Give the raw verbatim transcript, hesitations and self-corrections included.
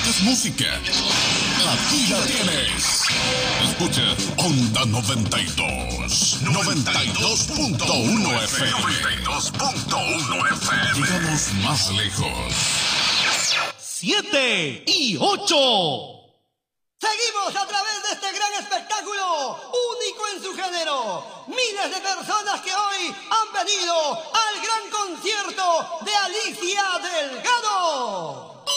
necesitas música, aquí la tienes. Escucha Onda noventa y dos. noventa y dos punto uno F M. noventa y dos punto uno F M. Llegamos más lejos. Siete y ocho. Seguimos a través de este gran espectáculo, único en su género. Miles de personas que hoy han venido al gran concierto de Alicia Delgado.